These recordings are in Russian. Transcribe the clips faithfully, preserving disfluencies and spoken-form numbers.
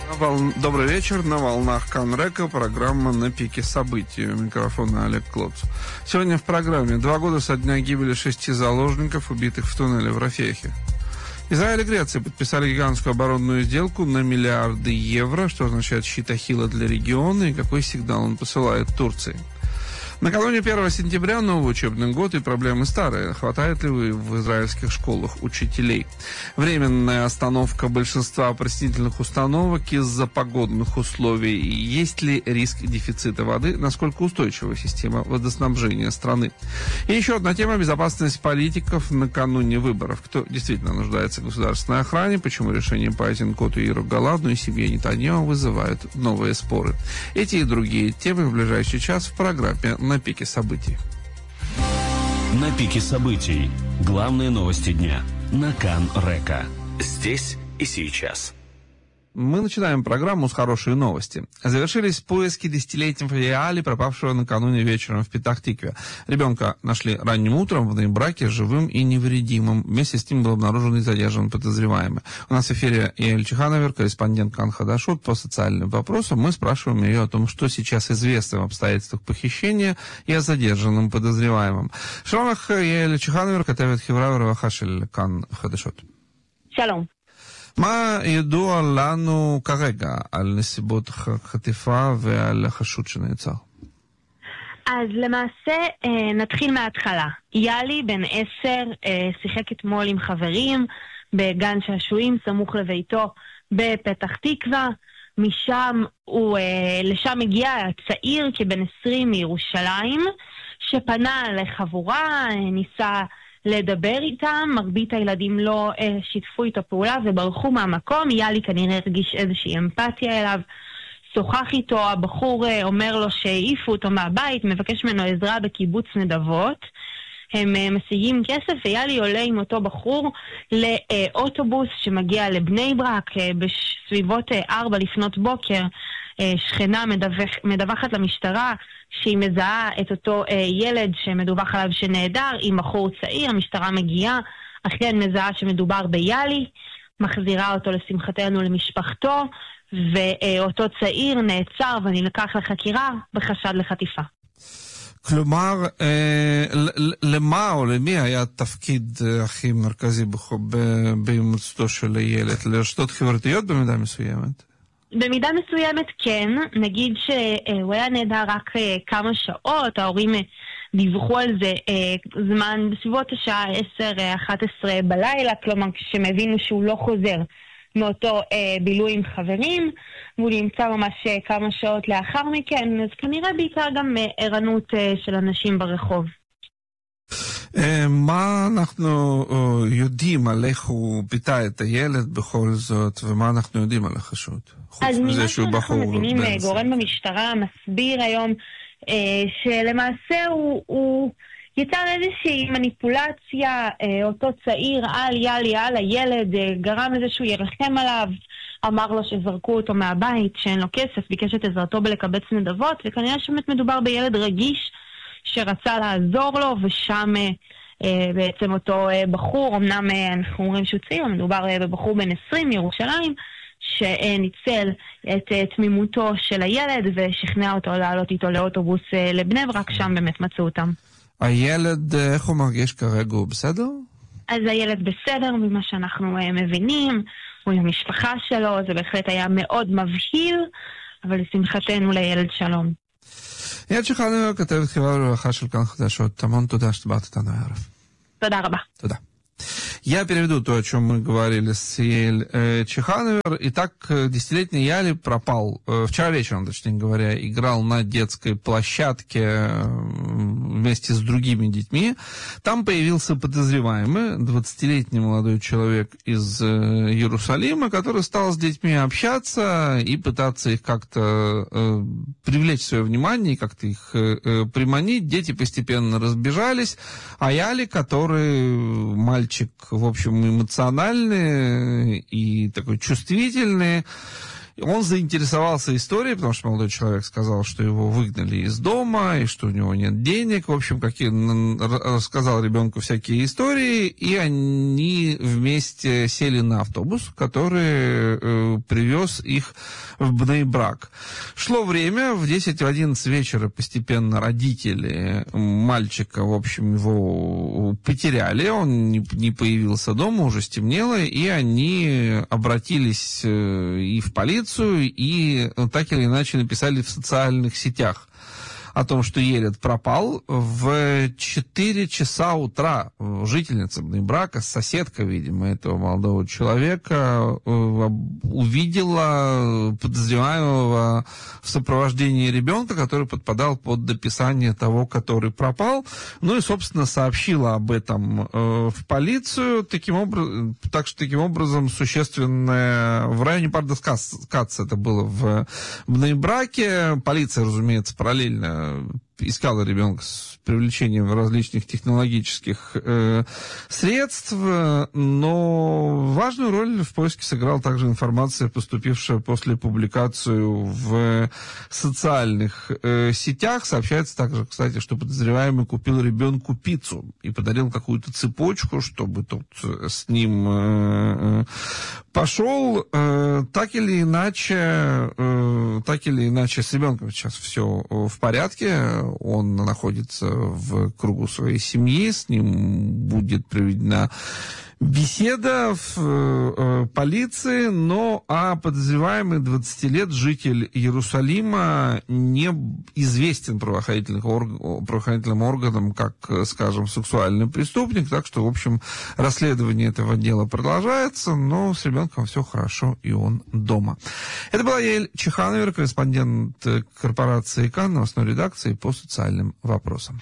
Добрый вечер. На волнах Канрека программа «На пике событий». У микрофона Олег Клоц. Сегодня в программе два года со дня гибели шести заложников, убитых в туннеле в Рафехе. Израиль и Греция подписали гигантскую оборонную сделку на миллиарды евро, что означает щит Ахилла для региона и какой сигнал он посылает Турции. Накануне первого сентября новый учебный год и проблемы старые. Хватает ли вы в израильских школах учителей? Временная остановка большинства опростительных установок из-за погодных условий. Есть ли риск дефицита воды? Насколько устойчива система водоснабжения страны? И еще одна тема – безопасность политиков накануне выборов. Кто действительно нуждается в государственной охране? Почему решения по Айзенкоту и Яиру Галадну и семье Нетаньяху вызывают новые споры? Эти и другие темы в ближайший час в программе «На пике событий». На пике событий. Главные новости дня. На Канрека. Здесь и сейчас. Мы начинаем программу с хорошей новости. Завершились поиски десятилетнего Яли, пропавшего накануне вечером в Петах-Тикве. Ребенка нашли ранним утром в ноябраке живым и невредимым. Вместе с ним был обнаружен и задержан подозреваемый. У нас в эфире Яэль Чихановер, корреспондент Кан Хадашот по социальным вопросам. Мы спрашиваем ее о том, что сейчас известно об обстоятельствах похищения и о задержанном подозреваемом. Шалом лах, Яэль Чихановер, катавет хевра ורווחה של Кан Хадашот. שלום. מה ידוע לנו כרגע על נסיבות החטיפה ועל החשוד שנעצר? אז למעשה נתחיל מההתחלה. יאלי בן עשר שיחק אתמול עם חברים בגן שעשועים סמוך לביתו בפתח תקווה. משם הוא, לשם הגיע צעיר כבן עשרים מירושלים שפנה לחבורה, ניסה לדבר איתם, מרבית הילדים לא אה, שיתפו איתו פעולה וברחו מהמקום. יאלי כנראה הרגיש איזושהי אמפתיה אליו, שוחח איתו, הבחור אה, אומר לו שהעיפו אותו מהבית, מבקש ממנו עזרה בקיבוץ נדבות. הם אה, משיגים כסף ויאלי עולה עם אותו בחור לאוטובוס שמגיע לבני ברק אה, בסביבות אה, ארבע לפנות בוקר. אה, שכנה מדווח, מדווחת למשטרה שהיא מזהה את אותו אה, ילד שמדווח עליו שנעדר עם בחור צעיר. המשטרה מגיעה, אכן מזהה שמדובר ביאלי, מחזירה אותו לשמחתנו למשפחתו, ואותו צעיר נעצר ונלקח לחקירה בחשד לחטיפה. כלומר, אה, למה או למי היה התפקיד הכי מרכזי באימוצתו של הילד? לרשתות חברתיות במידה מסוימת? במידה מסוימת כן, נגיד שהוא היה נהדר רק כמה שעות, ההורים דיווחו על זה זמן בסביבות השעה עשר אחת עשרה בלילה, כלומר כשהם הבינו שהוא לא חוזר מאותו בילוי עם חברים, והוא נמצא ממש כמה שעות לאחר מכן, אז כנראה בעיקר גם ערנות של אנשים ברחוב. מה אנחנו יודעים על איך הוא פיתה את הילד בכל זאת, ומה אנחנו יודעים על החשוד? אז ממה שאנחנו מבינים, גורם במשטרה מסביר היום שלמעשה הוא יצר איזושהי מניפולציה, אותו צעיר על יאלי, על הילד, גרם לזה שהוא ירחם עליו, אמר לו שזרקו אותו מהבית, שאין לו כסף, ביקש את עזרתו בלקבץ נדבות, וכנראה שבאמת מדובר בילד רגיש שרצה לעזור לו, ושם אה, בעצם אותו אה, בחור, אמנם אה, אנחנו אומרים שהוא צעיר, מדובר אה, בבחור בן עשרים מירושלים, שניצל את אה, תמימותו של הילד, ושכנע אותו לעלות איתו לאוטובוס אה, לבני ברק, שם באמת מצאו אותם. הילד, איך הוא מרגיש כרגע, הוא בסדר? אז הילד בסדר, ממה שאנחנו אה, מבינים, הוא עם המשפחה שלו, זה בהחלט היה מאוד מבהיל, אבל לשמחתנו לילד שלום. יעל чихановер, כתבת חברה ורווחה של כאן חדשות. המון תודה שבאת איתנו הערב. תודה רבה. תודה. Я переведу то, о чем мы говорили с Яэль э, Чихановер. Итак, десятилетний Яли пропал, э, вчера вечером, точнее говоря, играл на детской площадке э, вместе с другими детьми. Там появился подозреваемый, двадцатилетний молодой человек из э, Иерусалима, который стал с детьми общаться и пытаться их как-то э, привлечь свое внимание, и как-то их э, э, приманить. Дети постепенно разбежались, а Яли, который мальчик, в общем, эмоциональный и такой чувствительный, Он заинтересовался историей, потому что молодой человек сказал, что его выгнали из дома, и что у него нет денег. В общем, какие, рассказал ребенку всякие истории, и они вместе сели на автобус, который э, привез их в Бней-Брак. Шло время, в десять-одиннадцать вечера постепенно родители мальчика, в общем, его потеряли, он не, не появился дома, уже стемнело, и они обратились и в полицию, и так или иначе написали в социальных сетях о том, что Елет пропал. В четыре часа утра жительница Бней-Брака, соседка, видимо, этого молодого человека, увидела подозреваемого в сопровождении ребенка, который подпадал под описание того, который пропал. Ну и, собственно, сообщила об этом в полицию. Таким образом, так что, таким образом, существенное... В районе Пардас-Кац это было в Бней-Браке. Полиция, разумеется, параллельно искала ребенка с привлечением различных технологических э, средств, но важную роль в поиске сыграла также информация, поступившая после публикации в социальных э, сетях. Сообщается также, кстати, что подозреваемый купил ребенку пиццу и подарил какую-то цепочку, чтобы тот с ним э, пошел. Э, так или иначе, э, так или иначе, с ребенком сейчас все в порядке. Он находится в кругу своей семьи, с ним будет проведена беседа в э, полиции, но а подозреваемый двадцати лет, житель Иерусалима, не известен правоохранительным, орг... правоохранительным органам как, скажем, сексуальный преступник, так что, в общем, расследование этого дела продолжается, но с ребенком все хорошо, и он дома. Это была Яэль Чехановер, корреспондент корпорации КАН, новостной редакции по социальным вопросам.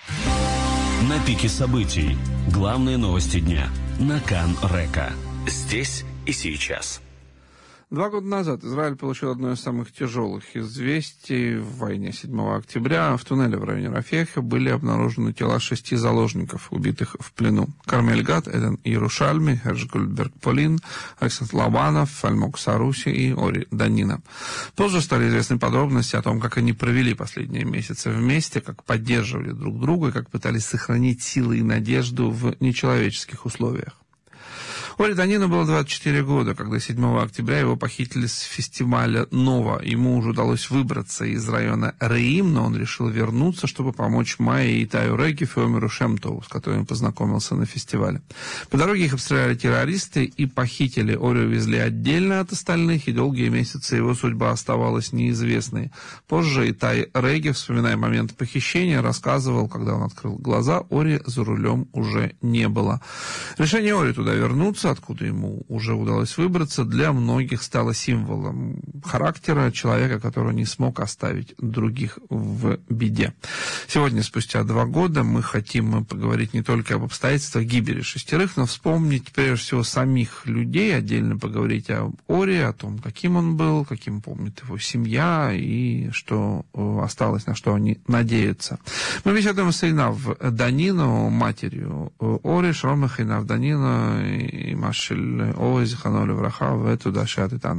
На пике событий. Главные новости дня. На Кан Река. Здесь и сейчас. Два года назад Израиль получил одно из самых тяжелых известий в войне. седьмого октября в туннеле в районе Рафеха были обнаружены тела шести заложников, убитых в плену. Кармель Гат, Эден Иерушальми, Херш Гольдберг Полин, Александр Лаванов, Альмок Саруси и Ори Данина. Позже стали известны подробности о том, как они провели последние месяцы вместе, как поддерживали друг друга и как пытались сохранить силы и надежду в нечеловеческих условиях. Оре Данину было двадцать четыре года, когда седьмого октября его похитили с фестиваля «Нова». Ему уже удалось выбраться из района Реим, но он решил вернуться, чтобы помочь Майе и Таю Регев и Омеру Шемтову, с которыми познакомился на фестивале. По дороге их обстреляли террористы и похитили. Орю увезли отдельно от остальных, и долгие месяцы его судьба оставалась неизвестной. Позже Итай Регев, вспоминая момент похищения, рассказывал, когда он открыл глаза, Ори за рулем уже не было. Решение Ори туда вернуться, откуда ему уже удалось выбраться, для многих стало символом характера человека, который не смог оставить других в беде. Сегодня, спустя два года, мы хотим поговорить не только об обстоятельствах гибели шестерых, но вспомнить прежде всего самих людей, отдельно поговорить об Оре, о том, каким он был, каким помнит его семья и что осталось, на что они надеются. Мы беседуем с Эйнав Данину, матерью Ори, Шалом Эйнав Данину, и אמא של אורי, זיכרונו לברכה, ותודה שאת איתנו.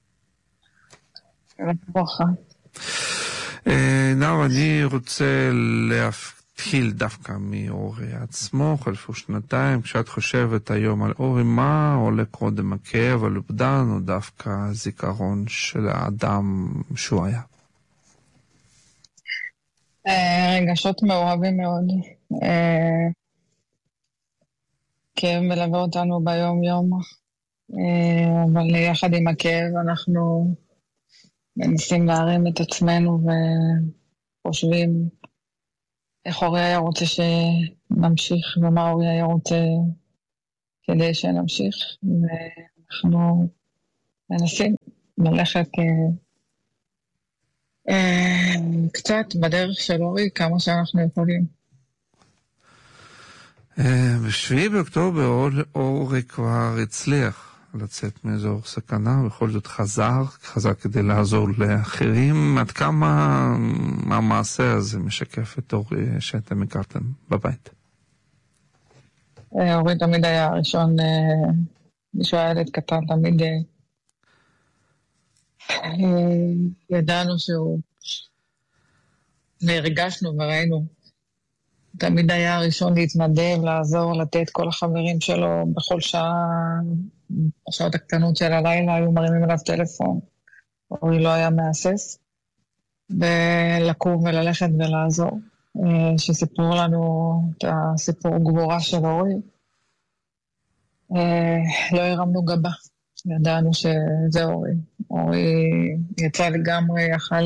ברכה. נאו, אני רוצה להתחיל דווקא מאורי עצמו. חלפו שנתיים, כשאת חושבת היום על אורי, מה עולה קודם, הכאב, הלובדן, או דווקא הזיכרון של האדם שהוא היה? רגשות מעורבים מאוד. כאב מלווה אותנו ביום יום, אבל יחד עם הכאב אנחנו מנסים להרים את עצמנו וחושבים איך אורי היה רוצה שנמשיך ומה אורי היה רוצה כדי שנמשיך, ואנחנו מנסים ללכת קצת בדרך של אורי כמה שאנחנו יכולים. בשביעי באוקטובר אורי כבר הצליח לצאת מאזור סכנה, בכל זאת חזר, חזר כדי לעזור לאחרים. עד כמה המעשה הזה משקף את אורי שאתם הכרתם בבית? אורי תמיד היה הראשון, מישהו היה ילד קטן, תמיד ידענו שהוא... והרגשנו וראינו. תמיד היה הראשון להתנדב, לעזור, לתת כל החברים שלו בכל שעה, בשעות הקטנות של הלילה, היו מרימים אליו טלפון. אורי לא היה מהסס. ולקום וללכת ולעזור. שסיפרו לנו את הסיפור גבורה של אורי. לא הרמנו גבה. ידענו שזה אורי. אורי יצא לגמרי, יכל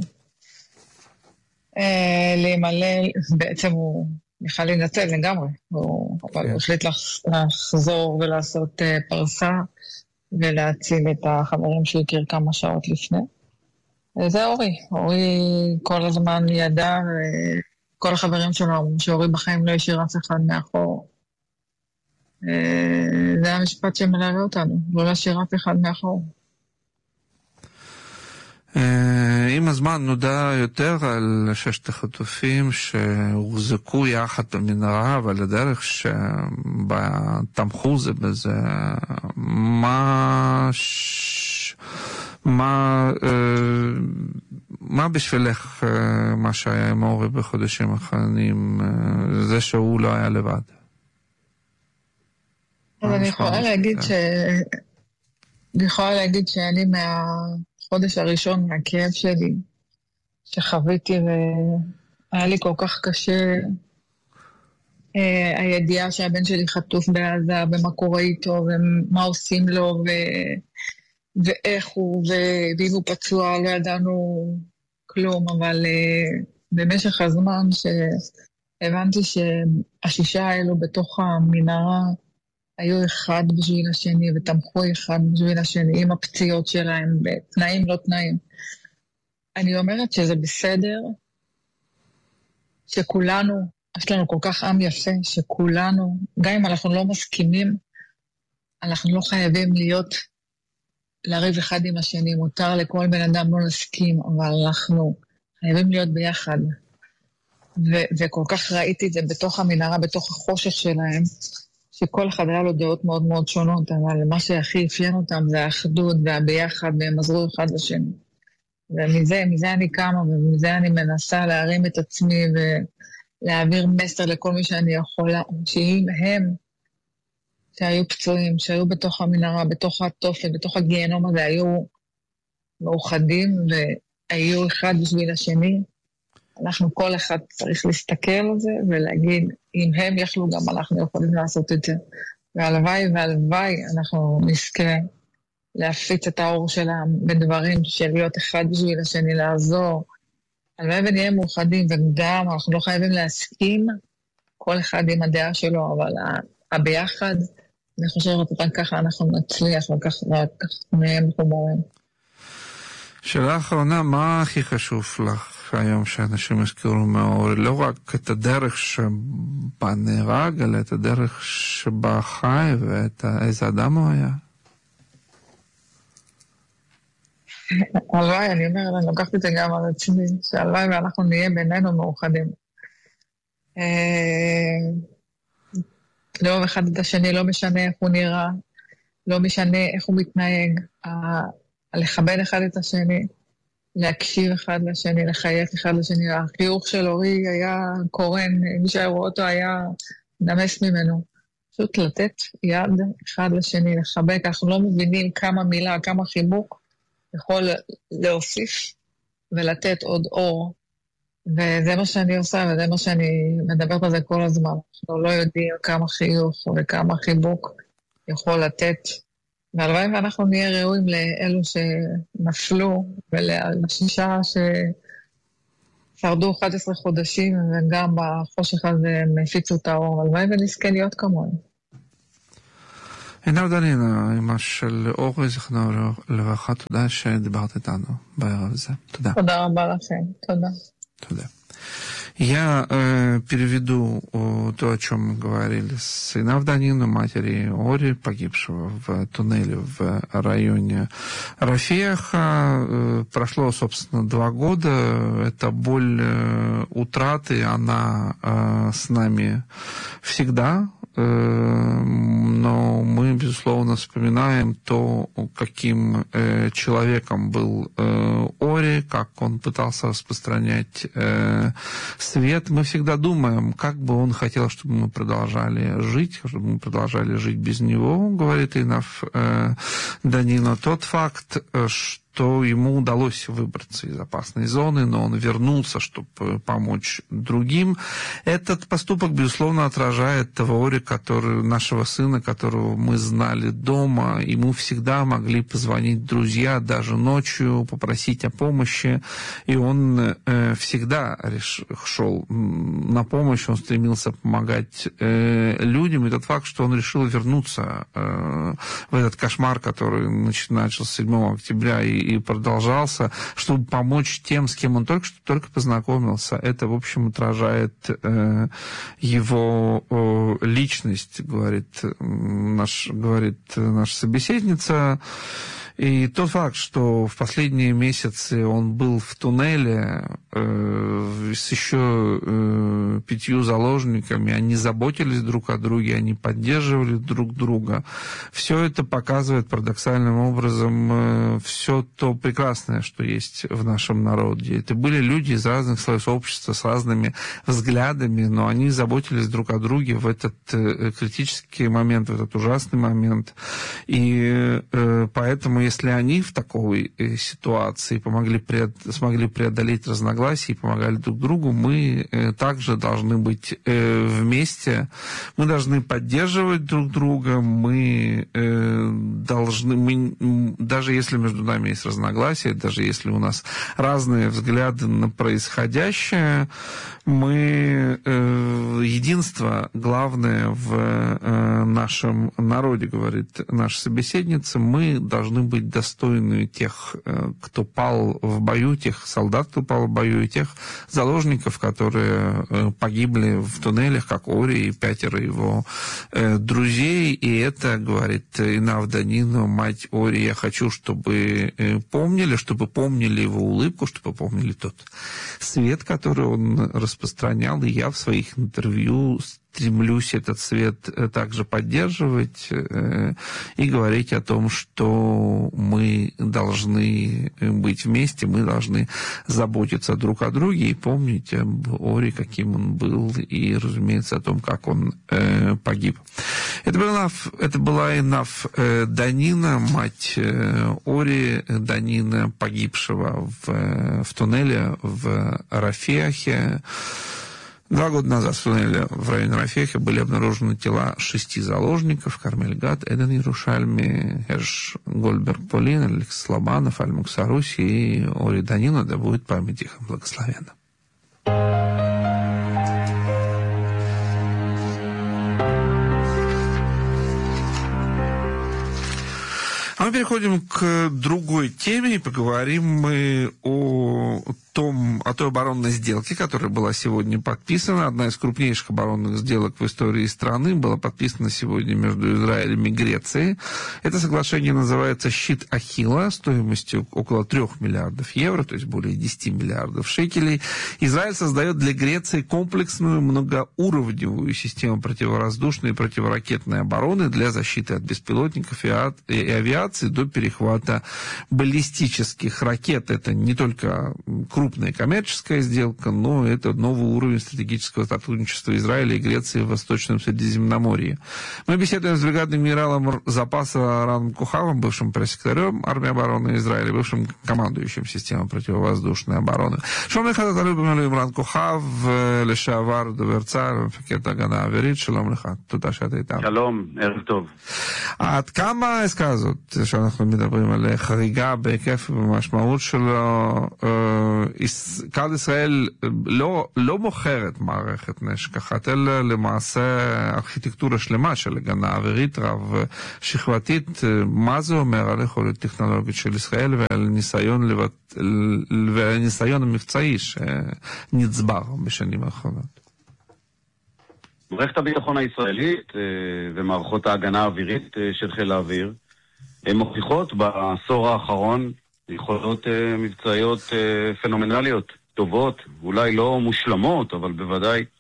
להימלל, בעצם הוא יכל להינצל לגמרי, אבל הוא החליט לחזור ולעשות פרסה ולהציל את החברים שהכיר כמה שעות לפני. זה אורי. אורי כל הזמן ידע, כל החברים שלו אמרו שאורי בחיים לא השאיר אף אחד מאחור. זה המשפט שמלווה אותנו, לא להשאיר אף אחד מאחור. עם הזמן נודע יותר על ששת החטופים שהוחזקו יחד במנהרה, אבל הדרך שתמכו זה בזה, מה מה מה בשבילך מה שהיה עם אורי בחודשים האחרונים, זה שהוא לא היה לבד? אז אני יכולה להגיד ש... אני יכולה להגיד שאני מהחודש הראשון, מהכאב שלי, שחוויתי והיה לי כל כך קשה, הידיעה שהבן שלי חטוף בעזה, ומה קורה איתו, ומה עושים לו, ו... ואיך הוא, ו... ואם הוא פצוע, לא ידענו כלום, אבל במשך הזמן שהבנתי שהשישה האלו בתוך המנהרה, היו אחד בשביל השני, ותמכו אחד בשביל השני, עם הפציעות שלהם, בתנאים לא תנאים. אני אומרת שזה בסדר, שכולנו, יש לנו כל כך עם יפה, שכולנו, גם אם אנחנו לא מסכימים, אנחנו לא חייבים להיות, לריב אחד עם השני, מותר לכל בן אדם לא להסכים, אבל אנחנו חייבים להיות ביחד. ו- וכל כך ראיתי את זה בתוך המנהרה, בתוך החושך שלהם, שכל אחד היה לו דעות מאוד מאוד שונות, אבל מה שהכי אפיין אותם זה האחדות והביחד, והם עזרו אחד לשני. ומזה, מזה אני קמה, ומזה אני מנסה להרים את עצמי, ולהעביר מסר לכל מי שאני יכולה, שאם הם, שהיו פצועים, שהיו בתוך המנהרה, בתוך התופת, בתוך הגיהנום הזה, היו מאוחדים, והיו אחד בשביל השני, אנחנו כל אחד צריך להסתכל על זה, ולהגיד, אם הם יכלו, גם אנחנו יכולים לעשות את זה. והלוואי והלוואי אנחנו נזכה להפיץ את האור שלהם בדברים של להיות אחד בשביל השני, לעזור. הלוואי ונהיה מאוחדים, וגם אנחנו לא חייבים להסכים, כל אחד עם הדעה שלו, אבל הביחד, אני חושבת אותם ככה אנחנו נצליח, וכך נהיה מחוברים. שאלה האחרונה, מה הכי חשוב לך היום שאנשים הזכירו מאורי? לא רק את הדרך שבה נהרג, אלא את הדרך שבה חי, ואת איזה אדם הוא היה? הלוואי, אני אומרת, אני לוקחת את זה גם על עצמי, שהלוואי ואנחנו נהיה בינינו מאוחדים. לאהוב אחד את השני, לא משנה איך הוא נראה, לא משנה איך הוא מתנהג, לכבד אחד את השני, להקשיב אחד לשני, לחייך אחד לשני. החיוך של אורי היה קורן, מי שהראו אותו היה נמס ממנו. פשוט לתת יד אחד לשני, לחבק. אנחנו לא מבינים כמה מילה, כמה חיבוק יכול להוסיף ולתת עוד אור. וזה מה שאני עושה, וזה מה שאני מדברת על זה כל הזמן. אנחנו לא יודעים כמה חיוך וכמה חיבוק יכול לתת. והלוואי ואנחנו נהיה ראויים לאלו שנפלו, ולשישה ששרדו אחד עשר חודשים, וגם בחושך הזה הם הפיצו את האור. הלוואי ונזכה להיות כמוהם. עינב דנינו, אמא של אורי, זכרונו לברכה, תודה שדיברת איתנו בערב הזה. Туда. תודה рба לכם. תודה. Туда. Я э, переведу э, то, о чем мы говорили с Инав Данину, матери Ори, погибшего в туннеле в районе Рафеха. Э, прошло, собственно, два года. Эта боль э, утраты, она э, с нами всегда. но мы, безусловно, вспоминаем то, каким человеком был Ори, как он пытался распространять свет. Мы всегда думаем, как бы он хотел, чтобы мы продолжали жить, чтобы мы продолжали жить без него, говорит Эйнаф Данино. Тот факт, что то ему удалось выбраться из опасной зоны, но он вернулся, чтобы помочь другим. Этот поступок, безусловно, отражает того Ори, который, нашего сына, которого мы знали дома. Ему всегда могли позвонить друзья, даже ночью, попросить о помощи. И он э, всегда реш... шел на помощь, он стремился помогать э, людям. И тот факт, что он решил вернуться э, в этот кошмар, который начался седьмого октября и и продолжался, чтобы помочь тем, с кем он только что только познакомился. Это, в общем, отражает э, его э, личность, говорит, наш, говорит наша собеседница. И тот факт, что в последние месяцы он был в туннеле э, с еще э, пятью заложниками, они заботились друг о друге, они поддерживали друг друга. Все это показывает парадоксальным образом э, все то прекрасное, что есть в нашем народе. Это были люди из разных слоев общества с разными взглядами, но они заботились друг о друге в этот э, критический момент, в этот ужасный момент. И э, поэтому если они в такой э, ситуации помогли преод... смогли преодолеть разногласия и помогали друг другу, мы э, также должны быть э, вместе, мы должны поддерживать друг друга, мы э, должны, мы, даже если между нами есть разногласия, даже если у нас разные взгляды на происходящее, мы э, единство главное в э, нашем народе, говорит наша собеседница, мы должны быть достойны тех, кто пал в бою, тех солдат, кто пал в бою, и тех заложников, которые погибли в туннелях, как Ори и пятеро его друзей. И это, говорит Эйнаф Данино, мать Ори, я хочу, чтобы помнили, чтобы помнили его улыбку, чтобы помнили тот свет, который он распространял. И я в своих интервью стремлюсь этот свет также поддерживать э, и говорить о том, что мы должны быть вместе, мы должны заботиться друг о друге и помнить об Ори, каким он был, и, разумеется, о том, как он э, погиб. Это была, это была Эйнаф э, Данино, мать э, Ори Данино, погибшего в, в туннеле в Рафехе. Два года назад в туннеле в районе Рафехи были обнаружены тела шести заложников: Кармель Гат, Эден Иерушальми, Херш Гольберг Полин, Алекс Лобанов, Альмукс Аруси и Ори Данино, да будет память их благословенна. А мы переходим к другой теме и поговорим мы о том, о той оборонной сделке, которая была сегодня подписана. Одна из крупнейших оборонных сделок в истории страны была подписана сегодня между Израилем и Грецией. Это соглашение называется «Щит Ахилла» стоимостью около трех миллиардов евро, то есть более десяти миллиардов шекелей. Израиль создает для Греции комплексную многоуровневую систему противовоздушной и противоракетной обороны для защиты от беспилотников и авиации до перехвата баллистических ракет. Это не только крупная коммерческая сделка, но это новый уровень стратегического сотрудничества Израиля и Греции в Восточном Средиземноморье. Мы беседуем с бригадным генералом запаса Раном Кухавом, бывшим пресс-секретарем армии обороны Израиля, бывшим командующим системой противовоздушной обороны. שלום לך, תת-אלוף במילואים רן כוכב, לשעבר דובר צה"ל ומפקד ההגנה האווירית. שלום לך, תודה שאתה איתנו. שלום, ערב טוב. עד כמה העסקה הזאת שאנחנו מדברים על חריגה בהיקף ובמשמעות שלו, קהל ישראל לא, לא מוכרת מערכת נשק אחת, אלא למעשה ארכיטקטורה שלמה של הגנה אווירית רב שכבתית. מה זה אומר על יכולת טכנולוגית של ישראל ועל ניסיון, לבט... ועל הניסיון המבצעי שנצבר בשנים האחרונות? מערכת הביטחון הישראלית ומערכות ההגנה האווירית של חיל האוויר הן מוכיחות בעשור האחרון יכולות מבצעיות פנומנליות, טובות, אולי לא מושלמות, אבל בוודאי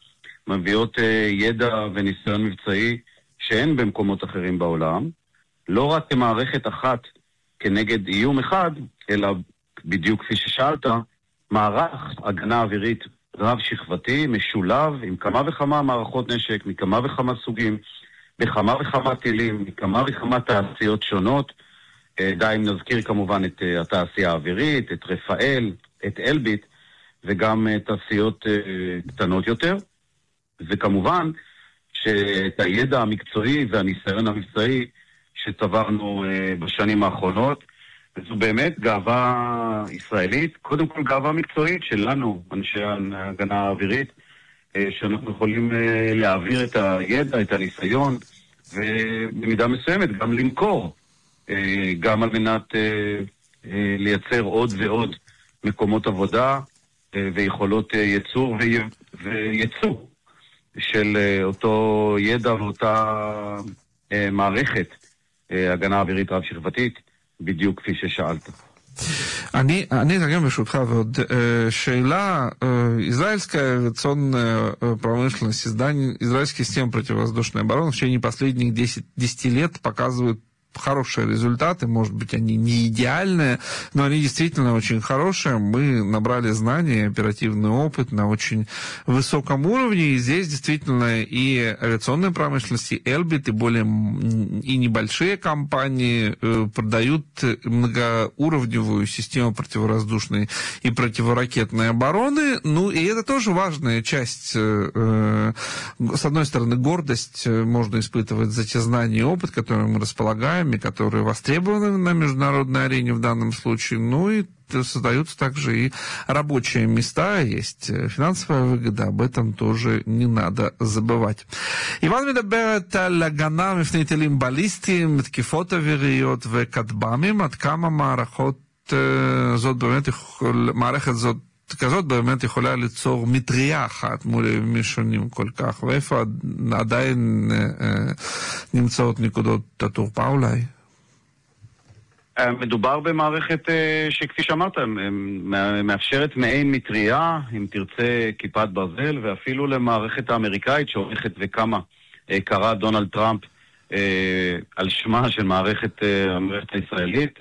מביאות ידע וניסיון מבצעי שאין במקומות אחרים בעולם, לא רק כמערכת אחת כנגד איום אחד, אלא בדיוק כפי ששאלת, מערך הגנה אווירית רב שכבתי, משולב, עם כמה וכמה מערכות נשק, מכמה וכמה סוגים, בכמה וכמה טילים, מכמה וכמה תעשיות שונות. די אם נזכיר כמובן את התעשייה האווירית, את רפאל, את אלביט, וגם תעשיות קטנות יותר. וכמובן שאת הידע המקצועי והניסיון המבצעי שצברנו בשנים האחרונות, וזו באמת גאווה ישראלית, קודם כל גאווה מקצועית שלנו, אנשי ההגנה האווירית, שאנחנו יכולים להעביר את הידע, את הניסיון, ובמידה מסוימת גם למכור, גם על מנת לייצר עוד ועוד מקומות עבודה ויכולות ייצור וייצוא של אותו ידע ואותה מערכת הגנה אווירית רב שכבתית, בדיוק כפי ששאלת. אני, אני אתרגם ברשותך ועוד שאלה. Израильская авиационная промышленность, создание израильской системы противовоздушной обороны в течение последних десять лет показывают хорошие результаты, может быть, они не идеальные, но они действительно очень хорошие. Мы набрали знания, оперативный опыт на очень высоком уровне, и здесь действительно и авиационная промышленность, и Элбит, и более и небольшие компании э, продают многоуровневую систему противовоздушной и противоракетной обороны. Ну, и это тоже важная часть. Э, с одной стороны, гордость можно испытывать за те знания и опыт, которые мы располагаем, которые востребованы на международной арене в данном случае, ну и создаются также и рабочие места, есть финансовая выгода, об этом тоже не надо забывать. איוון מדברת על הגנה מפני טילים בליסטיים, תקיפות אוויריות וכטב"מים, עד כמה מערכות זאת באמת יכול, מערכת זאת כזאת באמת יכולה ליצור מטריה אחת מול איומים שונים כל כך, ואיפה עדיין נמצאות נקודות התורפה אולי? מדובר במערכת שכפי שאמרת, מאפשרת מעין מטריה, אם תרצה כיפת ברזל, ואפילו למערכת האמריקאית שהולכת וכמה קרא דונלד טראמפ על שמה של מערכת המערכת הישראלית,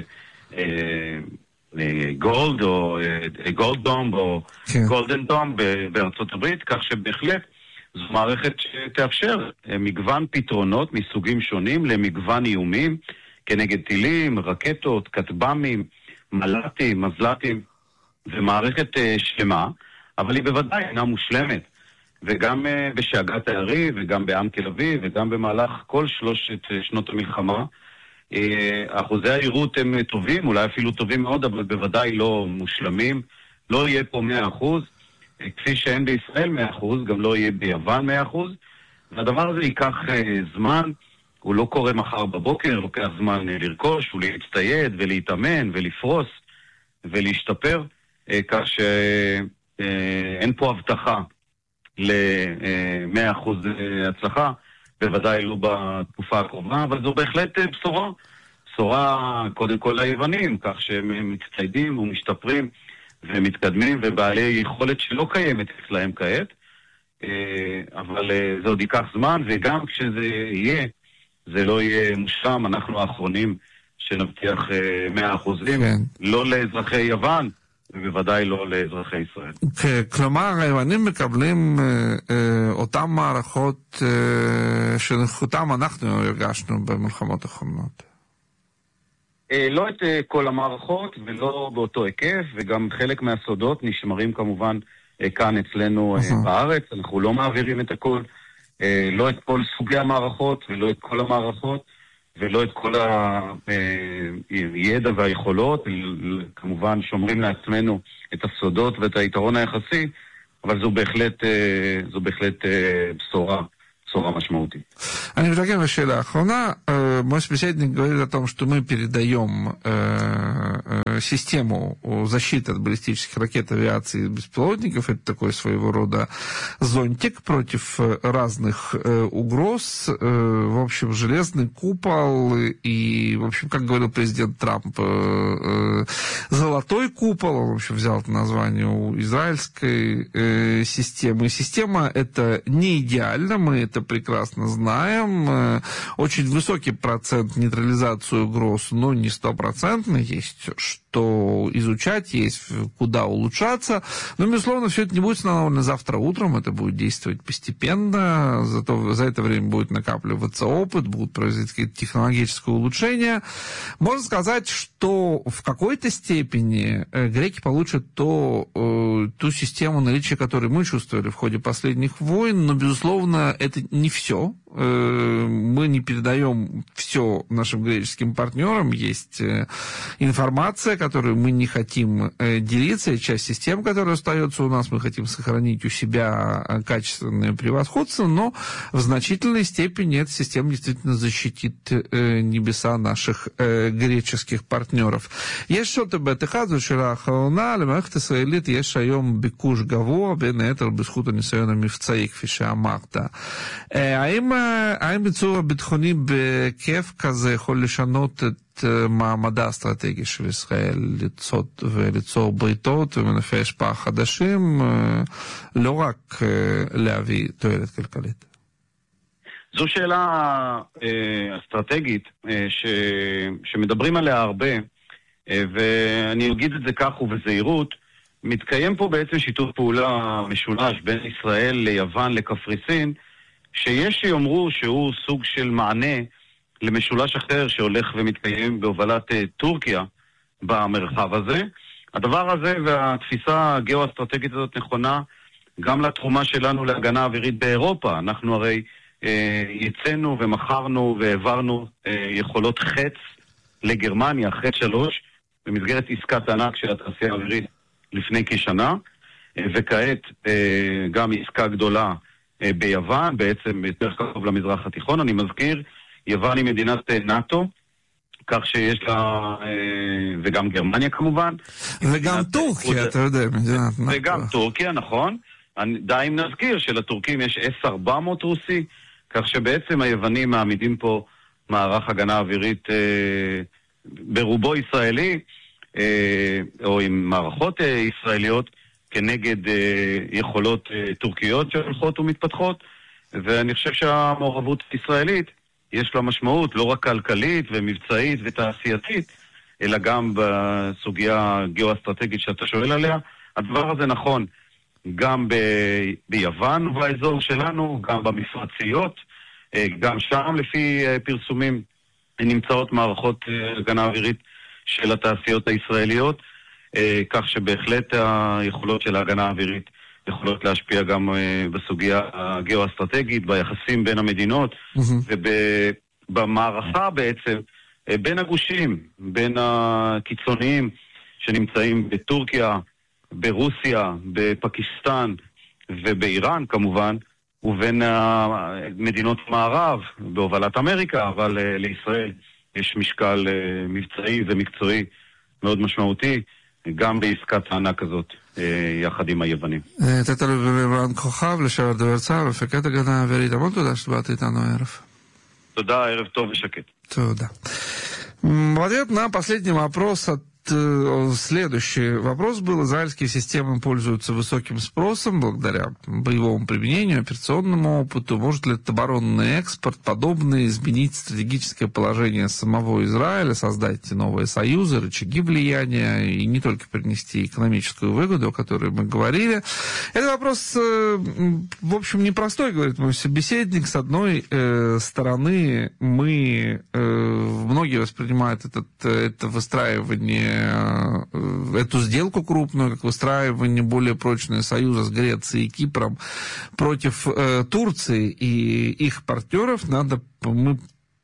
גולד או גולד דום או גולדן דום בארצות הברית, כך שבהחלט זו מערכת שתאפשר מגוון פתרונות מסוגים שונים למגוון איומים כנגד טילים, רקטות, כטב"מים, מל"טים, מזל"טים. זו מערכת שלמה, אבל היא בוודאי אינה מושלמת. וגם בשאגת הערי וגם בעם תל אביב וגם במהלך כל שלושת שנות המלחמה, אחוזי העירות הם טובים, אולי אפילו טובים מאוד, אבל בוודאי לא מושלמים. לא יהיה פה מאה אחוז, כפי שאין בישראל מאה אחוז, גם לא יהיה ביוון מאה אחוז. והדבר הזה ייקח זמן, הוא לא קורה מחר בבוקר, לוקח זמן לרכוש ולהצטייד ולהתאמן ולפרוס ולהשתפר, כך שאין פה הבטחה ל-מאה אחוז הצלחה, בוודאי לא בתקופה הקרובה, אבל זו בהחלט בשורה. בשורה קודם כל ליוונים, כך שהם מצטיידים ומשתפרים ומתקדמים ובעלי יכולת שלא קיימת אצלהם כעת, אבל זה עוד ייקח זמן, וגם כשזה יהיה, זה לא יהיה מושלם. אנחנו האחרונים שנבטיח מאה אחוזים, לא לאזרחי יוון, ובוודאי לא לאזרחי ישראל. כלומר, היוונים מקבלים אותם מערכות שנכותם אנחנו הרגשנו במלחמות האחרונות. לא את כל המערכות ולא באותו היקף, וגם חלק מהסודות נשמרים כמובן כאן אצלנו בארץ. אנחנו לא מעבירים את הכל, לא את כל סוגי המערכות ולא את כל המערכות ולא את כל הידע והיכולות. כמובן שומרים לעצמנו את הסודות ואת היתרון היחסי, אבל זו בהחלט, זו בהחלט בשורה. Сора משמעותית. אני מתרגם לשאלה האחרונה. Мой собеседник говорит о том, что мы передаем систему защиты от баллистических ракет, авиации и беспилотников. Это такой своего рода зонтик против разных угроз. В общем, железный купол и, в общем, как говорил президент Трамп, золотой купол. Он, в общем, взял это название у израильской системы. Система эта не идеальна, мы это прекрасно знаем. Очень высокий процент нейтрализации угроз, но не стопроцентный. Есть что изучать, есть куда улучшаться. Но, безусловно, все это не будет установлено завтра утром, это будет действовать постепенно, зато за это время будет накапливаться опыт, будут производить какие-то технологические улучшения. Можно сказать, что в какой-то степени греки получат то, ту систему наличия, которую мы чувствовали в ходе последних войн, но, безусловно, это не все. Мы не передаем все нашим греческим партнерам. Есть информация, которую мы не хотим делиться, и часть систем, которая остается у нас, мы хотим сохранить у себя качественное превосходство, но в значительной степени эта система действительно защитит небеса наших греческих партнеров. יש עוד בתחד זו שאלה האחרונה, למערכת הישראלית יש היום ביקוש גבוה, בין היתר בזכות הניסיון המבצעי, כפי שאמרת. האם, האם ביצור הביטחוני בכיף כזה יכול לשנות את מעמדה האסטרטגי של ישראל ליצות וליצור בריתות ומנופי השפעה חדשים, לא רק להביא תועלת כלכלית? זו שאלה אסטרטגית ש... שמדברים עליה הרבה, ואני אגיד את זה כך ובזהירות. מתקיים פה בעצם שיתוף פעולה משולש בין ישראל ליוון לקפריסין, שיש שיאמרו שהוא סוג של מענה למשולש אחר שהולך ומתקיים בהובלת טורקיה במרחב הזה. הדבר הזה והתפיסה הגיאו-אסטרטגית הזאת נכונה גם לתרומה שלנו להגנה אווירית באירופה. אנחנו הרי אה, יצאנו ומכרנו והעברנו אה, יכולות חץ לגרמניה, חץ שלוש, במסגרת עסקת ענק של התעשייה האווירית לפני כשנה, אה, וכעת אה, גם עסקה גדולה אה, ביוון, בעצם יותר קרוב למזרח התיכון. אני מזכיר, יוון היא מדינת נאטו, כך שיש לה, וגם גרמניה כמובן. וגם טורקיה, אתה יודע, מדינת נאטו. וגם טורקיה, נכון. די אם נזכיר שלטורקים יש אס ארבע מאות רוסי, כך שבעצם היוונים מעמידים פה מערך הגנה אווירית ברובו ישראלי, או עם מערכות ישראליות, כנגד יכולות טורקיות שהולכות ומתפתחות, ואני חושב שהמעורבות הישראלית יש לה משמעות לא רק כלכלית ומבצעית ותעשייתית, אלא גם בסוגיה גיאו-אסטרטגית שאתה שואל עליה. הדבר הזה נכון גם ב- ביוון ובאזור שלנו, גם במפרציות, גם שם לפי פרסומים נמצאות מערכות הגנה אווירית של התעשיות הישראליות, כך שבהחלט היכולות של ההגנה האווירית יכולות להשפיע גם בסוגיה הגיאו-אסטרטגית, ביחסים בין המדינות, mm-hmm. ובמערכה בעצם, בין הגושים, בין הקיצוניים שנמצאים בטורקיה, ברוסיה, בפקיסטן ובאיראן כמובן, ובין מדינות מערב, בהובלת אמריקה, אבל לישראל יש משקל מבצעי ומקצועי מאוד משמעותי, גם בעסקת הענק הזאת, יחד עם היוונים. תת-אלוף במילואים כוכב, לשעבר דובר צה"ל, מפקד הגנה אווירית. המון תודה שבאת איתנו הערב. תודה, ערב טוב ושקט. תודה. В ответ на последний вопрос от Следующий вопрос был. Израильские системы пользуются высоким спросом благодаря боевому применению, операционному опыту. Может ли этот оборонный экспорт подобный изменить стратегическое положение самого Израиля, создать новые союзы, рычаги влияния и не только принести экономическую выгоду, о которой мы говорили? Это вопрос, в общем, непростой, говорит мой собеседник. С одной стороны, мы, многие воспринимают этот, это выстраивание, эту сделку крупную, как выстраивание более прочного союза с Грецией и Кипром против э, Турции и их партнеров. Надо, мы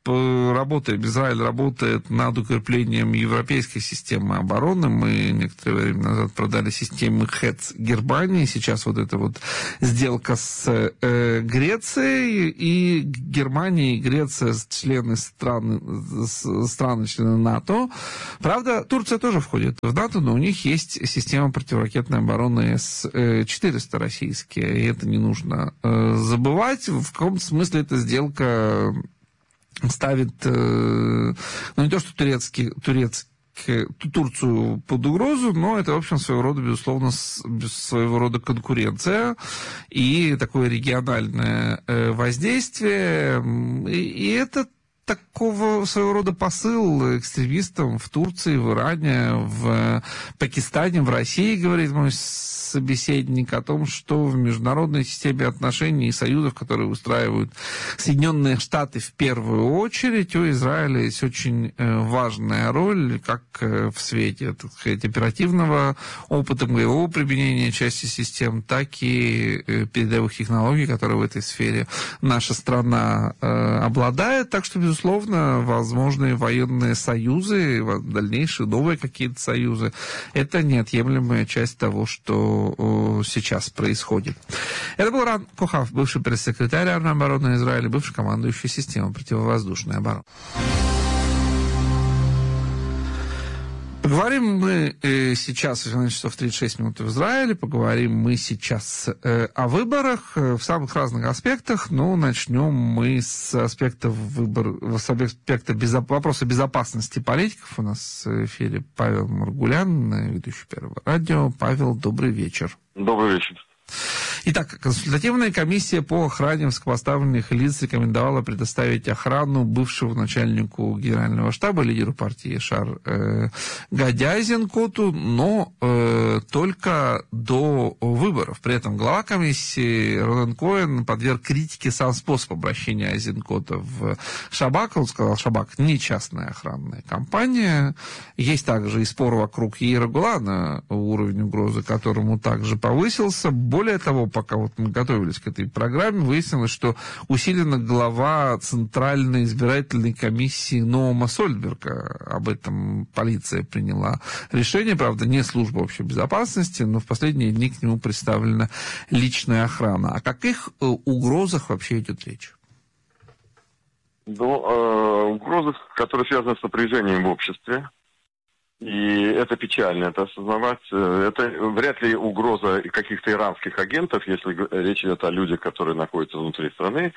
работаем, Израиль работает над укреплением европейской системы обороны. Мы некоторое время назад продали систему ХЭЦ Германии. Сейчас вот эта вот сделка с э, Грецией. И Германия и Греция члены страны, страны члены НАТО. Правда, Турция тоже входит в НАТО, но у них есть система противоракетной обороны С четыреста российские. И это не нужно э, забывать. В каком смысле эта сделка ставит, ну, не то, что турецкий, турецкий, Турцию под угрозу, но это, в общем, своего рода, безусловно, своего рода конкуренция и такое региональное воздействие. И это такого своего рода посыл экстремистам в Турции, в Иране, в Пакистане, в России, говорит мой собеседник, о том, что в международной системе отношений и союзов, которые устраивают Соединенные Штаты в первую очередь, у Израиля есть очень важная роль, как в свете, так сказать, оперативного опыта боевого применения части систем, так и передовых технологий, которые в этой сфере наша страна обладает. Так что, безусловно, возможные военные союзы, дальнейшие новые какие-то союзы, это неотъемлемая часть того, что сейчас происходит. Это был Ран Кохав, бывший пресс-секретарь армии обороны Израиля, бывший командующий системой противовоздушной обороны. Поговорим мы э, сейчас, двенадцать часов тридцать шесть минут в Израиле, поговорим мы сейчас э, о выборах э, в самых разных аспектах. Но начнем мы с аспекта, выбор, с аспекта безоп... вопроса безопасности политиков. У нас в эфире Павел Маргулян, ведущий Первого радио. Павел, добрый вечер. Добрый вечер. Итак, консультативная комиссия по охране высокопоставленных лиц рекомендовала предоставить охрану бывшему начальнику генерального штаба, лидеру партии Шар э, Гади Айзенкоту, но э, только до выборов. При этом глава комиссии Ронен Коэн подверг критике сам способ обращения Айзенкота в Шабак. Он сказал, Шабак не частная охранная компания. Есть также и спор вокруг Яира Голана, уровень угрозы которому также повысился. Более того, пока вот мы готовились к этой программе, выяснилось, что усилена глава Центральной избирательной комиссии Ноама Сольберга. Об этом полиция приняла решение, правда, не служба общей безопасности, но в последние дни к нему представлена личная охрана. О каких угрозах вообще идет речь? Ну, э, угрозы, которые связаны с напряжением в обществе. И это печально, это осознавать. Это вряд ли угроза каких-то иранских агентов, если речь идет о людях, которые находятся внутри страны.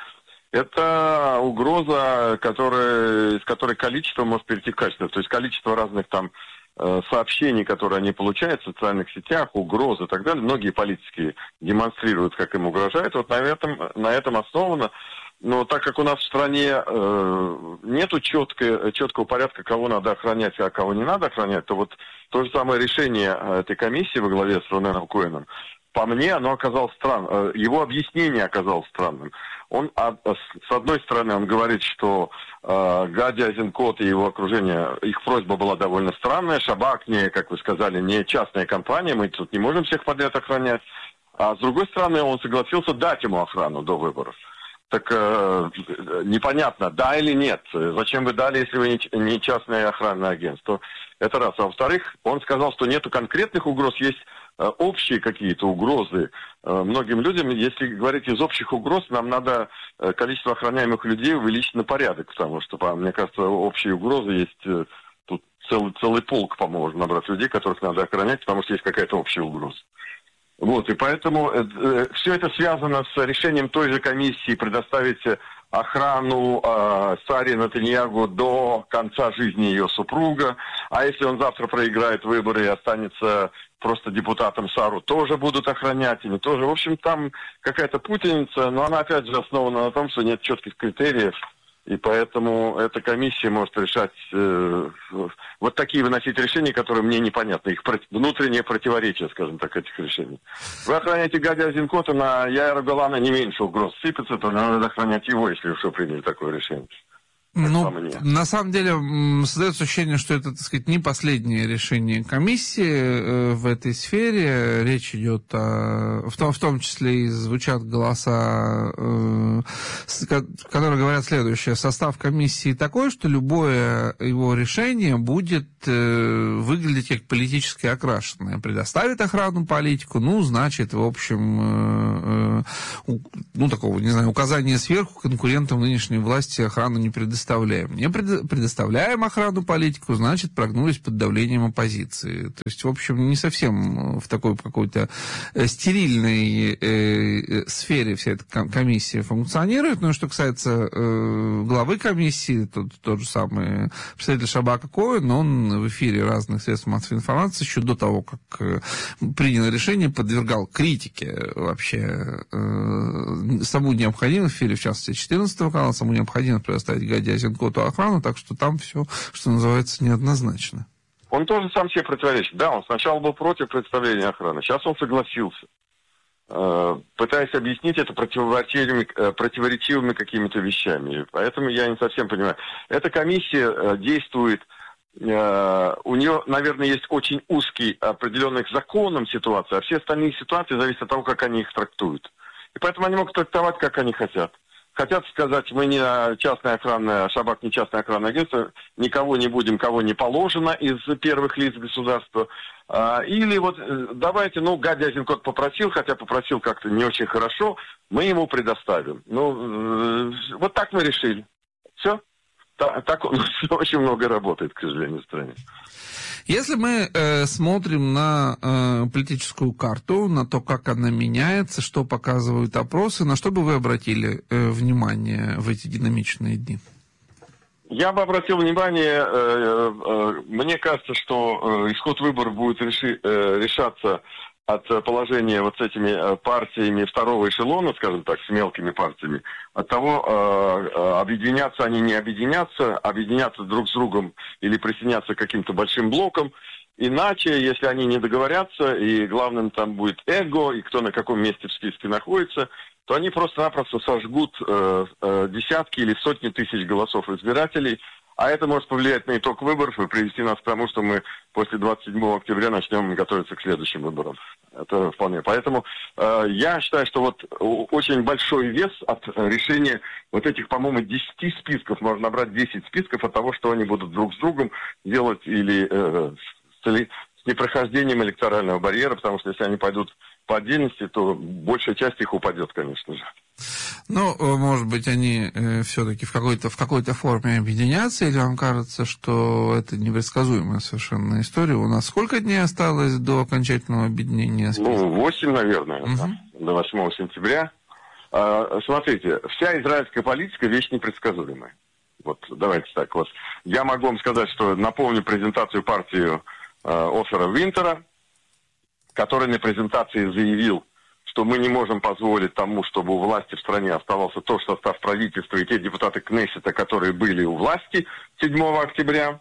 Это угроза, которая, из которой количество может перейти в качество. То есть количество разных там сообщений, которые они получают в социальных сетях, угрозы и так далее. Многие политики демонстрируют, как им угрожают. Вот на этом, на этом основано. Но так как у нас в стране э, нету четкого, четкого порядка, кого надо охранять, а кого не надо охранять, то вот то же самое решение этой комиссии во главе с Роненом Коэном, по мне, оно оказалось странным. Его объяснение оказалось странным. Он, с одной стороны, он говорит, что э, Гади Айзенкот и его окружение, их просьба была довольно странная. Шабак, не, как вы сказали, не частная компания, мы тут не можем всех подряд охранять. А с другой стороны, он согласился дать ему охрану до выборов. Так э, непонятно, да или нет. Зачем вы дали, если вы не частное охранное агентство? Это раз. А во-вторых, он сказал, что нету конкретных угроз, есть э, общие какие-то угрозы э, многим людям. Если говорить из общих угроз, нам надо э, количество охраняемых людей увеличить на порядок, потому что, по, мне кажется, общие угрозы есть... Э, тут целый, целый полк, по-моему, можно набрать людей, которых надо охранять, потому что есть какая-то общая угроза. Вот, и поэтому э, все это связано с решением той же комиссии предоставить охрану э, Саре Натаньягу до конца жизни ее супруга. А если он завтра проиграет выборы и останется просто депутатом, Сару тоже будут охранять, ими тоже. В общем, там какая-то путаница, но она опять же основана на том, что нет четких критериев. И поэтому эта комиссия может решать, э, вот такие выносить решения, которые мне непонятны. Их про- внутреннее противоречие, скажем так, этих решений. Вы охраняете Гади Айзенкота, на Яира Голана не меньше угроз сыпется, то надо охранять его, если уж вы приняли такое решение. Ну, на самом деле, создается ощущение, что это, так сказать, не последнее решение комиссии в этой сфере. Речь идет о... В том, в том числе и звучат голоса, которые говорят следующее. Состав комиссии такой, что любое его решение будет выглядеть как политически окрашенное. Предоставит охрану политику, ну, значит, в общем, ну, такого, не знаю, указания сверху конкурентам нынешней власти охрану не предоставит. Предоставляем. Не предоставляем охрану политику, значит, прогнулись под давлением оппозиции. То есть, в общем, не совсем в такой какой-то стерильной э, сфере вся эта комиссия функционирует. Но что касается э, главы комиссии, тот, тот же самый представитель Шабака Коэн, он в эфире разных средств массовой информации еще до того, как э, принял решение, подвергал критике вообще э, саму необходимость, в эфире, в частности, четырнадцатого канала, саму необходимость предоставить Гади Азинкоту охрану, так что там все, что называется, неоднозначно. Он тоже сам себе противоречит. Да, он сначала был против представления охраны, сейчас он согласился, пытаясь объяснить это противоречивыми, противоречивыми какими-то вещами. Поэтому я не совсем понимаю. Эта комиссия действует, у нее, наверное, есть очень узкий определенный к законам ситуация, а все остальные ситуации зависят от того, как они их трактуют. И поэтому они могут трактовать, как они хотят. Хотят сказать, мы не частная охранная, Шабак не частное охранное агентство, никого не будем, кого не положено из первых лиц государства. Или вот давайте, ну, Гади Азинкот попросил, хотя попросил как-то не очень хорошо, мы ему предоставим. Ну, вот так мы решили. Все. Так, так он очень много работает, к сожалению, в стране. Если мы э, смотрим на э, политическую карту, на то, как она меняется, что показывают опросы, на что бы вы обратили э, внимание в эти динамичные дни? Я бы обратил внимание, э, э, мне кажется, что э, исход выборов будет реши, э, решаться от положения вот с этими партиями второго эшелона, скажем так, с мелкими партиями, от того, э, объединятся они, не объединятся, объединяться друг с другом или присоединяться к каким-то большим блокам. Иначе, если они не договорятся, и главным там будет эго, и кто на каком месте в списке находится, то они просто-напросто сожгут э, э, десятки или сотни тысяч голосов избирателей. А это может повлиять на итог выборов и привести нас к тому, что мы после двадцать седьмого октября начнем готовиться к следующим выборам. Это вполне. Поэтому э, я считаю, что вот очень большой вес от решения вот этих, по-моему, десяти списков, можно набрать десять списков от того, что они будут друг с другом делать или э, с, с непрохождением электорального барьера, потому что если они пойдут по отдельности, то большая часть их упадет, конечно же. Ну, может быть, они э, все-таки в какой-то, в какой-то форме объединятся, или вам кажется, что это непредсказуемая совершенно история? У нас сколько дней осталось до окончательного объединения? Ну, восемь, наверное, угу. да, до восьмого сентября. А, смотрите, вся израильская политика вещь непредсказуемая. Вот, давайте так вот. Я могу вам сказать, что напомню презентацию партии э, Оффера Винтера, который на презентации заявил, что мы не можем позволить тому, чтобы у власти в стране оставался тот состав правительства и те депутаты Кнессета, которые были у власти седьмого октября.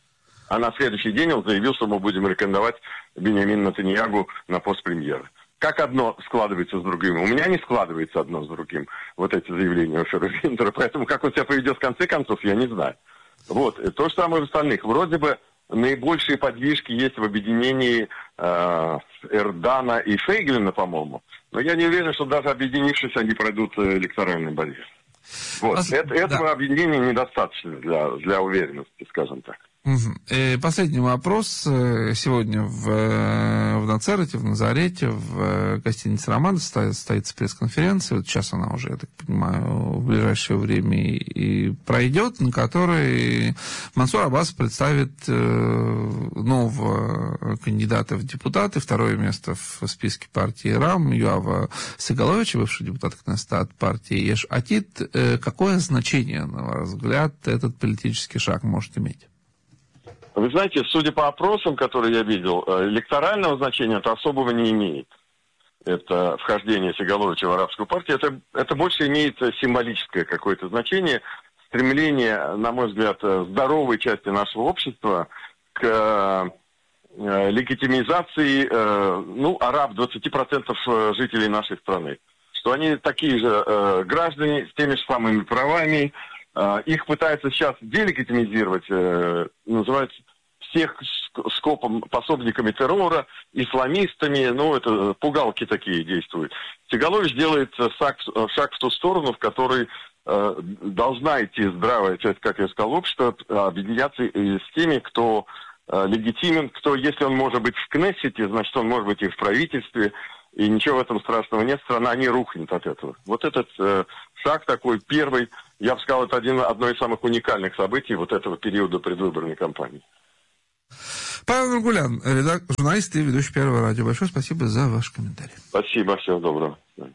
А на следующий день он заявил, что мы будем рекомендовать Биньямина Нетаньяху на пост премьера. Как одно складывается с другим? У меня не складывается одно с другим, вот эти заявления Оффера Винтера. Поэтому как он себя поведет в конце концов, я не знаю. Вот. То же самое в остальных. Вроде бы наибольшие подвижки есть в объединении э, Эрдана и Фейглина, по-моему. Но я не уверен, что даже объединившись, они пройдут электоральный барьер. Вот. Пос... Это, этого да. объединения недостаточно для, для уверенности, скажем так. Угу. И последний вопрос. Сегодня в, в Нацерете, в Назарете, в гостинице «Роман» состоится пресс-конференция. Вот сейчас она уже, я так понимаю, в ближайшее время и пройдет, на которой Мансур Аббас представит нового кандидата в депутаты. Второе место в списке партии РАМ, Юава Сегаловича, бывший депутат Кнессета от партии Еш Атид. Какое значение, на ваш взгляд, этот политический шаг может иметь? Вы знаете, судя по опросам, которые я видел, электорального значения это особого не имеет. Это вхождение Сегаловича в арабскую партию. Это, это больше имеет символическое какое-то значение. Стремление, на мой взгляд, здоровой части нашего общества к легитимизации, ну, араб, двадцати процентов жителей нашей страны. Что они такие же граждане с теми же самыми правами, Их пытаются сейчас делегитимизировать, называют всех скопом пособниками террора, исламистами, ну, это пугалки такие действуют. Сигалович делает шаг, шаг в ту сторону, в которой э, должна идти здравая часть, как я сказал, общества, объединяться с теми, кто э, легитимен, кто, если он может быть в Кнессете, значит, он может быть и в правительстве, и ничего в этом страшного нет, страна не рухнет от этого. Вот этот э, шаг такой первый, я бы сказал, это один, одно из самых уникальных событий вот этого периода предвыборной кампании. Павел Нургулян, редактор, журналист и ведущий Первого радио. Большое спасибо за ваш комментарий. Спасибо, всего доброго.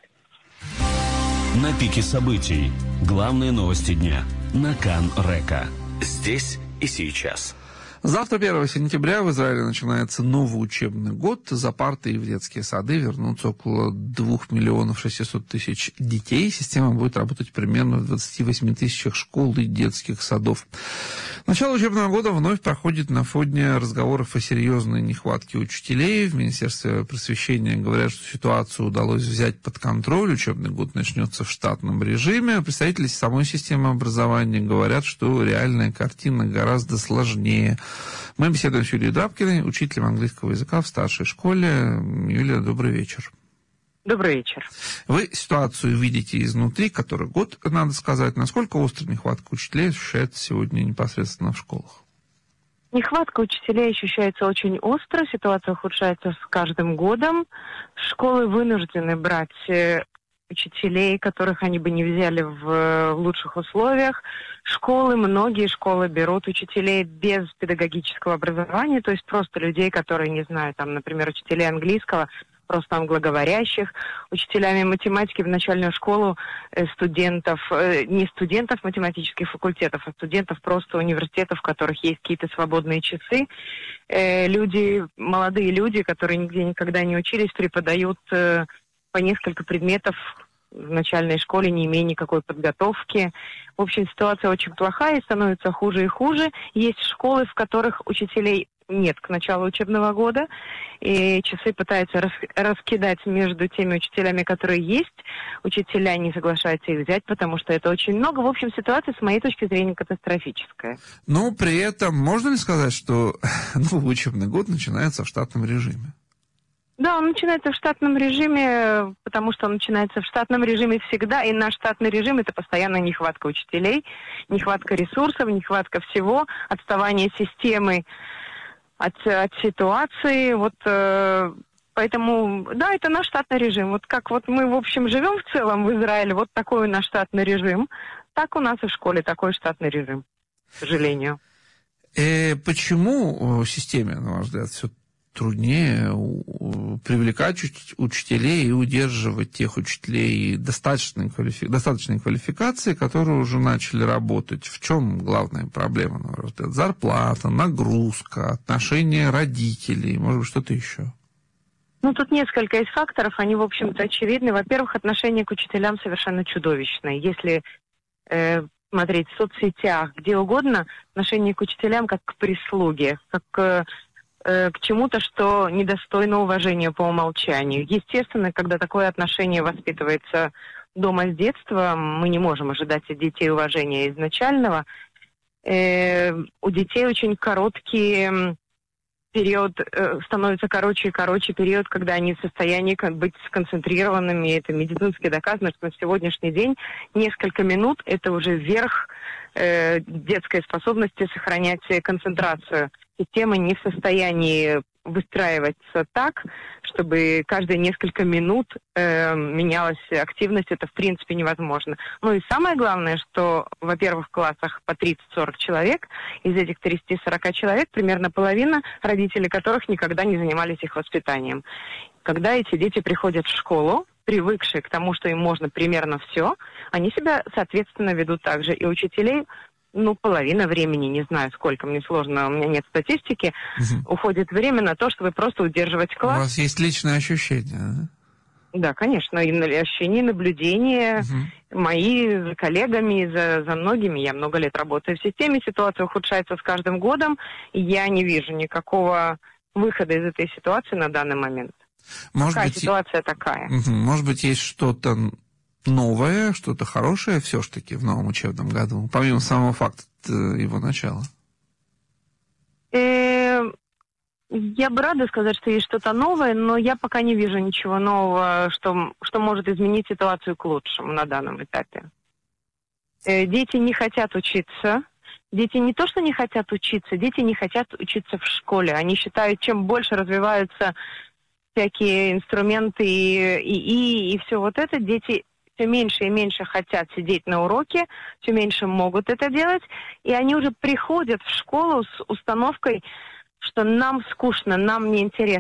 На пике событий. Главные новости дня. На Кан Река. Здесь и сейчас. Завтра, первого сентября, в Израиле начинается новый учебный год. За парты и в детские сады вернутся около двух миллионов шестисот тысяч детей. Система будет работать примерно в двадцати восьми тысячах школ и детских садов. Начало учебного года вновь проходит на фоне разговоров о серьезной нехватке учителей. В Министерстве просвещения говорят, что ситуацию удалось взять под контроль. Учебный год начнется в штатном режиме. Представители самой системы образования говорят, что реальная картина гораздо сложнее. Мы беседуем с Юлией Драбкиной, учителем английского языка в старшей школе. Юлия, добрый вечер. Добрый вечер. Вы ситуацию видите изнутри, который год, надо сказать. Насколько острая нехватка учителей ощущается сегодня непосредственно в школах? Нехватка учителей ощущается очень остро. Ситуация ухудшается с каждым годом. Школы вынуждены брать учителей, которых они бы не взяли в лучших условиях. Школы, многие школы берут учителей без педагогического образования, то есть просто людей, которые, не знаю, там, например, учителей английского, просто англоговорящих, учителями математики в начальную школу студентов, не студентов математических факультетов, а студентов просто университетов, в которых есть какие-то свободные часы. Люди, молодые люди, которые нигде никогда не учились, преподают по несколько предметов в начальной школе, не имея никакой подготовки. В общем, ситуация очень плохая и становится хуже и хуже. Есть школы, в которых учителей нет к началу учебного года, и часы пытаются рас, раскидать между теми учителями, которые есть. Учителя не соглашаются их взять, потому что это очень много. В общем, ситуация, с моей точки зрения, катастрофическая. Но при этом можно ли сказать, что новый учебный год начинается в штатном режиме? Да, он начинается в штатном режиме, потому что он начинается в штатном режиме всегда, и наш штатный режим – это постоянная нехватка учителей, нехватка ресурсов, нехватка всего, отставание системы от, от ситуации. Вот, э, поэтому, да, это наш штатный режим. Вот как вот мы, в общем, живем в целом в Израиле, вот такой наш штатный режим, так у нас и в школе такой штатный режим, к сожалению. И почему системе, на ваш взгляд, все труднее привлекать учителей и удерживать тех учителей достаточной, квалифи... достаточной квалификации, которые уже начали работать? В чем главная проблема, на ваш взгляд? Зарплата, нагрузка, отношения родителей, может быть, что-то еще? Ну, тут несколько из факторов, они, в общем-то, очевидны. Во-первых, отношение к учителям совершенно чудовищное. Если э, смотреть в соцсетях, где угодно, отношение к учителям как к прислуге, как к к чему-то, что недостойно уважения по умолчанию. Естественно, когда такое отношение воспитывается дома с детства, мы не можем ожидать от детей уважения изначального. Э, у детей очень короткий период, э, становится короче и короче период, когда они в состоянии быть сконцентрированными. Это медицински доказано, что на сегодняшний день несколько минут – это уже верх э, детской способности сохранять концентрацию. Система не в состоянии выстраиваться так, чтобы каждые несколько минут э, менялась активность. Это в принципе невозможно. Ну и самое главное, что, во-первых, в классах по тридцать-сорок человек, из этих тридцати-сорока человек примерно половина, родители которых никогда не занимались их воспитанием. Когда эти дети приходят в школу, привыкшие к тому, что им можно примерно все, они себя, соответственно, ведут так же. И учителей, ну, половина времени, не знаю сколько, мне сложно, у меня нет статистики, угу. уходит время на то, чтобы просто удерживать класс. У вас есть личное ощущение, да? Да, конечно, и ощущение, наблюдение, угу. мои за коллегами, за, за многими, я много лет работаю в системе, ситуация ухудшается с каждым годом, и я не вижу никакого выхода из этой ситуации на данный момент. Может Какая быть, ситуация такая? Угу. Может быть, есть что-то новое, что-то хорошее все-таки в новом учебном году, помимо самого факта его начала? Я бы рада сказать, что есть что-то новое, но я пока не вижу ничего нового, что, что может изменить ситуацию к лучшему на данном этапе. Дети не хотят учиться. Дети не то, что не хотят учиться, дети не хотят учиться в школе. Они считают, чем больше развиваются всякие инструменты и, и, и все вот это, дети все меньше и меньше хотят сидеть на уроке, все меньше могут это делать, и они уже приходят в школу с установкой, что нам скучно, нам неинтересно.